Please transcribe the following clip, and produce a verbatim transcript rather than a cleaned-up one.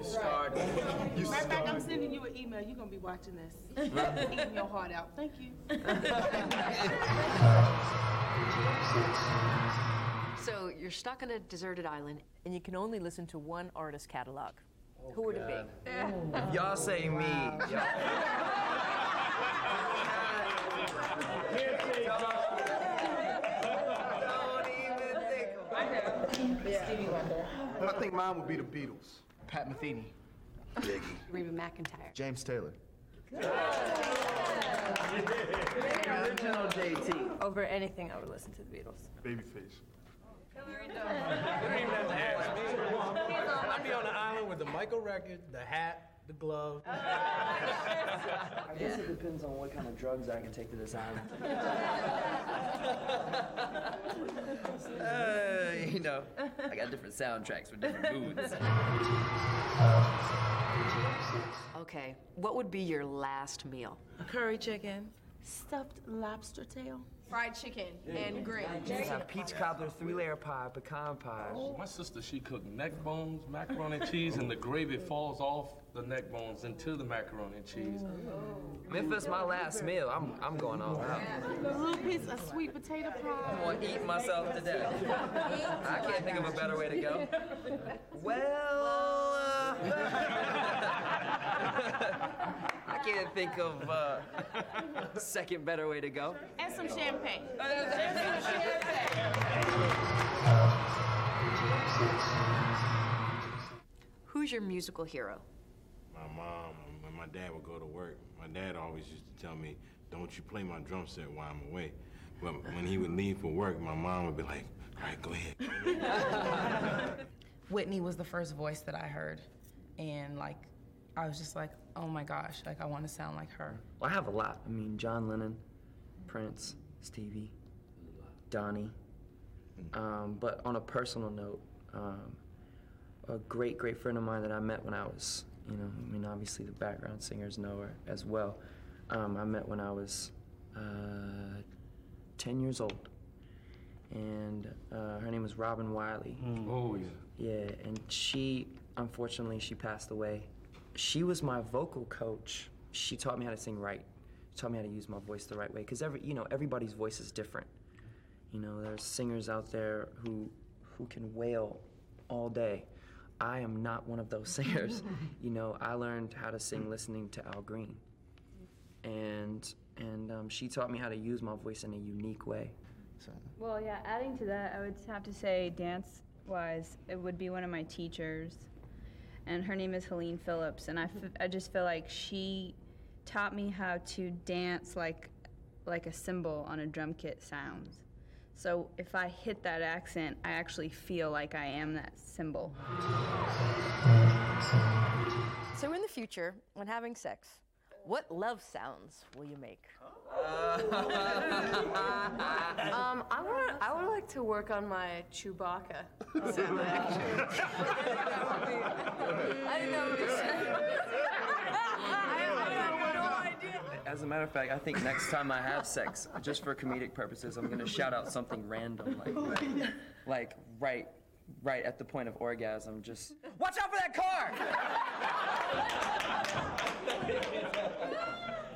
started. You Right started. back, I'm sending you an email. You're going to be watching this. Eating your heart out. Thank you. So you're stuck on a deserted island, and you can only listen to one artist catalog. Oh, Who would God. it be? If y'all say me, y'all. Stevie Wonder. I think mine would be the Beatles. Pat Metheny. Biggie. Reba McEntire. James Taylor. Original J T. Over anything, I would listen to the Beatles. Babyface. I'd be on the island with the Michael record, the hat, the glove. I guess it depends on what kind of drugs I can take to this island. Uh, you know, I got different soundtracks for different moods. Okay, what would be your last meal? Curry chicken, stuffed lobster tail, fried chicken and grits. Yeah, peach cobbler, three-layer pie, pecan pie. My sister, she cooked neck bones, macaroni and cheese, and the gravy falls off the neck bones into the macaroni and cheese. Memphis, my last meal. I'm I'm going all out. a little piece of sweet potato I pie. want to eat myself to death. I can't think of a better way to go. Well, uh, I can't think of uh, a second better way to go. And some champagne. Who's your musical hero? My mom, when my dad would go to work, my dad always used to tell me, don't you play my drum set while I'm away. But when he would leave for work, my mom would be like, all right, go ahead. Whitney was the first voice that I heard. And like, I was just like, oh my gosh, like I want to sound like her. Well, I have a lot. I mean, John Lennon, Prince, Stevie, Donnie. Um, but on a personal note, um, a great, great friend of mine that I met when I was, you know, I mean, obviously the background singers know her as well. Um, I met when I was uh, ten years old. And uh, her name was Robin Wiley. Mm. Oh, yeah. Yeah, and she, unfortunately, she passed away. She was my vocal coach. She taught me how to sing right. She taught me how to use my voice the right way. Because every, you know, everybody's voice is different. You know, there's singers out there who, who can wail all day. I am not one of those singers. You know, I learned how to sing listening to Al Green. And, and um, she taught me how to use my voice in a unique way. So. Well, yeah, adding to that, I would have to say dance-wise, it would be one of my teachers. And her name is Helene Phillips, and I, f I just feel like she taught me how to dance like, like a cymbal on a drum kit sounds. So if I hit that accent, I actually feel like I am that cymbal. So in the future, when having sex, what love sounds will you make? um, I would I would like to work on my Chewbacca sound actually. I didn't know what to say. I have no idea. As a matter of fact, I think next time I have sex, just for comedic purposes, I'm gonna shout out something random, like, like right, right at the point of orgasm, just watch out for that car!